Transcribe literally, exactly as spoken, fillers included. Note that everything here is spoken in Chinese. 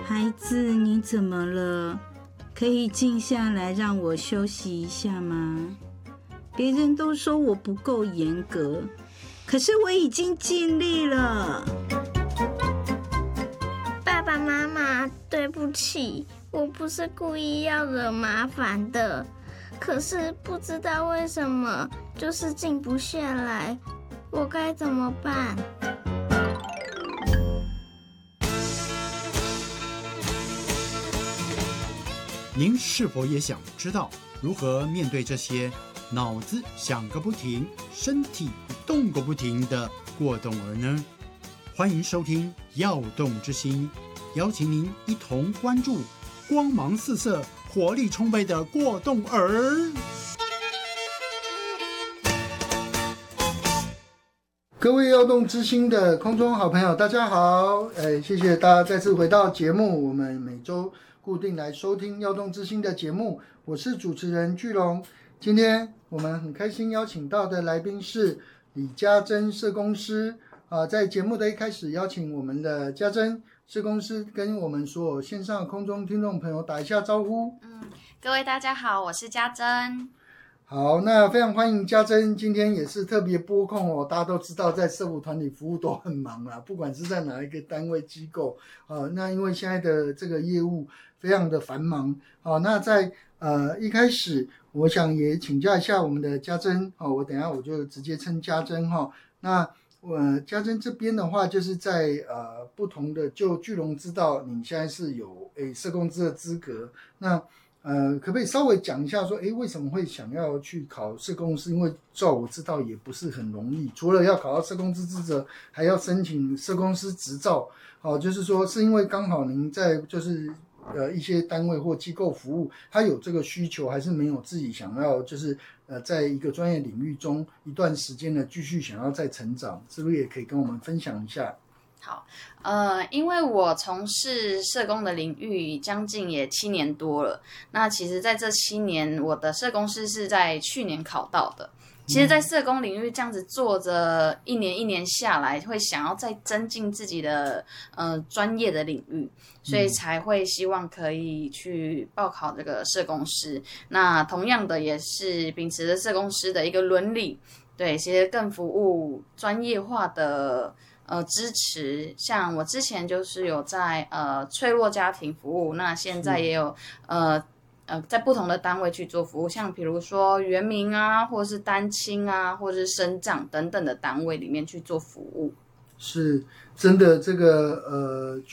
孩子，你怎么了？可以静下来让我休息一下吗？别人都说我不够严格，可是我已经尽力了。 爸爸妈妈，对不起，我不是故意要惹麻烦的，可是不知道为什么就是静不下来，我该怎么办？ 您是否也想知道如何面对这些脑子想个不停、身体动个不停的过动儿呢？欢迎收听《耀动之心》，邀请您一同关注光芒四射、活力充沛的过动儿。 各位耀动之心的空中好朋友，大家好！哎，谢谢大家再次回到节目，我们每周固定来收听耀动之心的节目，我是主持人巨龙。今天我们很开心邀请到的来宾是李家珍社工师啊，在节目的一开始，邀请我们的家珍社工师跟我们所有线上空中听众朋友打一下招呼。 嗯，各位大家好，我是家珍。 好，那非常欢迎家珍，今天也是特别拨空哦。大家都知道，在社福团体服务都很忙啦，不管是在哪一个单位机构啊、呃，那因为现在的这个业务非常的繁忙啊、呃，那在呃一开始，我想也请教一下我们的家珍哦，我等一下我就直接称家珍哈、哦。那呃家珍这边的话，就是在呃不同的，就巨龙知道你现在是有诶社工师的资格，那。呃，可不可以稍微讲一下说，诶，为什么会想要去考社工师？因为照我知道也不是很容易，除了要考到社工资质者，还要申请社工师执照。哦，就是说是因为刚好您在就是呃一些单位或机构服务，他有这个需求，还是没有自己想要就是呃在一个专业领域中一段时间的继续想要再成长，是不是也可以跟我们分享一下？ 好，呃，因为我从事社工的领域将近也七年多了，那其实在这七年，我的社工师是在去年考到的。其实，在社工领域这样子做着一年一年下来，会想要再增进自己的呃专业的领域，所以才会希望可以去报考这个社工师。那同样的，也是秉持着社工师的一个伦理，对，其实更服务专业化的。呃，支持像我之前就是有在呃脆弱家庭服务，那现在也有呃呃在不同的单位去做服务，像比如说原民啊，或者是单亲啊，或者是身障等等的单位里面去做服务。 是真的，这个呃，